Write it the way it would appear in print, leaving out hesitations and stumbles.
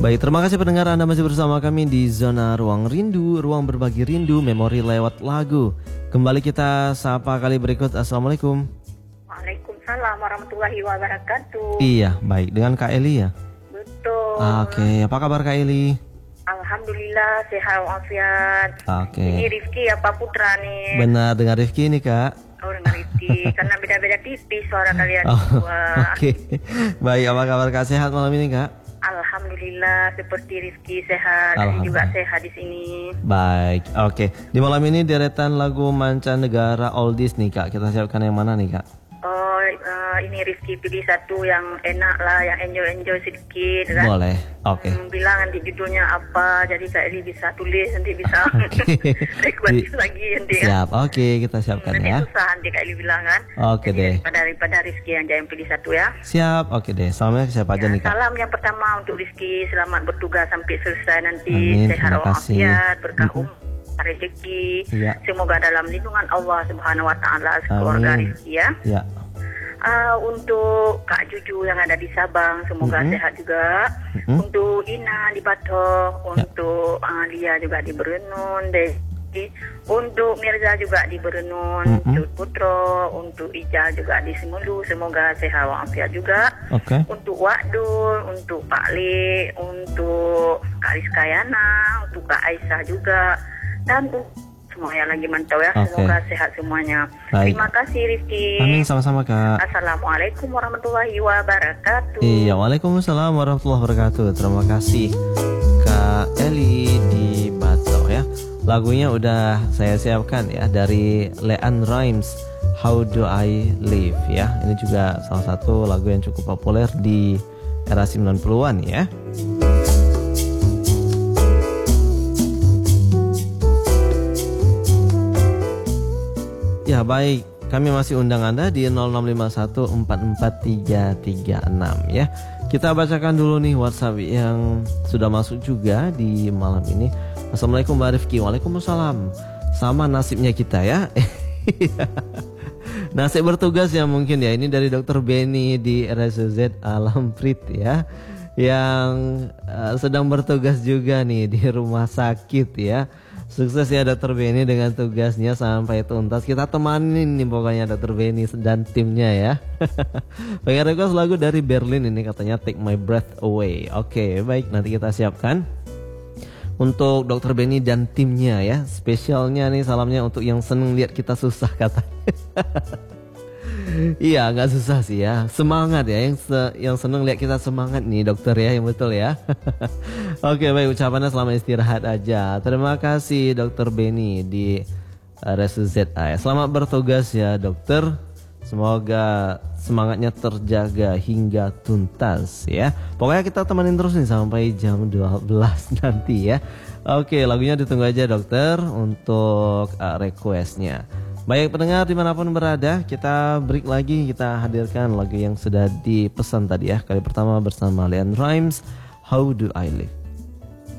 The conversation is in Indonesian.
Baik, terima kasih pendengar, Anda masih bersama kami di Zona Ruang Rindu, ruang berbagi rindu, memori lewat lagu. Kembali kita sapa kali berikut. Assalamualaikum. Waalaikumsalam warahmatullahi wabarakatuh. Iya, baik. Dengan Kak Eli ya? Betul. Oke, apa kabar Kak Eli? Alhamdulillah sehat walafiat. Oke. Ini Rifki apa Putra nih? Benar, dengan Rifki ini Kak. Oh, dengan Rifki. Karena beda-beda tipis suara kalian Oh, berdua. Oke. Baik, apa kabar Kak? Sehat malam ini Kak? Alhamdulillah seperti Rifki sehat. Saya juga sehat di sini. Baik, oke. Di malam ini deretan lagu mancanegara oldies nih Kak. Kita siapkan yang mana nih Kak? Oh, ini Rifki pilih satu yang enak lah, yang enjoy sedikit kan? Boleh, oke. Bilang nanti judulnya apa, jadi Kak Eli bisa tulis, nanti bisa request lagi nanti kan? Siap, oke, kita siapkan nanti ya. susah nanti Kak Eli bilang kan? Oke deh. Daripada Rizky yang jangan pilih satu ya. Siap, oke deh. Salamnya siapa aja nih Kak? Salam yang pertama untuk Rizky, selamat bertugas sampai selesai nanti. Amin, Sehat terima kasih. walafiat, berkah rezeki. Iya. Semoga dalam lindungan Allah Subhanahu wa taala keluarga Rizky ya. Ya. Untuk Kak Juju yang ada di Sabang, semoga sehat juga. Untuk Ina di Batok, untuk Lia juga di Berenun, untuk Mirza juga di Berenun, Cut Putro, untuk Ijal juga di Simulu, semoga sehat walafiat juga. Untuk Wakdul, untuk Pak Le, untuk Kak Rizkayana, untuk Kak Aisyah juga, dan semua yang lagi mantau ya, semoga sehat semuanya. Baik. Terima kasih Rizky. Amin, sama-sama Kak. Assalamualaikum warahmatullahi wabarakatuh. Iya, waalaikumsalam warahmatullahi wabarakatuh. Terima kasih Kak Eli di Batok ya. Lagunya udah saya siapkan ya, dari Leanne Rimes, How Do I Live ya. Ini juga salah satu lagu yang cukup populer di era 90-an ya. Ya baik, kami masih undang Anda di 0651443336 ya. Kita bacakan dulu nih WhatsApp yang sudah masuk juga di malam ini. Assalamualaikum Mbak Rifki. Waalaikumsalam. Sama nasibnya kita ya. Nasib bertugas ya mungkin ya. Ini dari Dr. Benny di RSUZ Alam Prit ya, yang sedang bertugas juga nih di rumah sakit ya. Sukses ya Dr. Benny dengan tugasnya sampai tuntas. Kita temanin nih pokoknya Dr. Benny dan timnya ya. Pengen request lagu dari Berlin ini, katanya Take My Breath Away. Oke, baik, nanti kita siapkan untuk Dr. Benny dan timnya ya. Spesialnya nih salamnya untuk yang seneng lihat kita susah katanya. Iya, nggak susah sih ya. Semangat ya, yang seneng lihat kita semangat nih dokter ya, yang betul ya. Oke, baik, ucapannya selamat istirahat aja. Terima kasih Dokter Benny di RSUZA. Selamat bertugas ya dokter. Semoga semangatnya terjaga hingga tuntas ya. Pokoknya kita temenin terus nih sampai jam 12 nanti ya. Oke, lagunya ditunggu aja dokter untuk requestnya. Baik pendengar dimanapun berada, kita break lagi, kita hadirkan lagu yang sudah dipesan tadi ya. Kali pertama bersama Leanne Rimes, How Do I Live.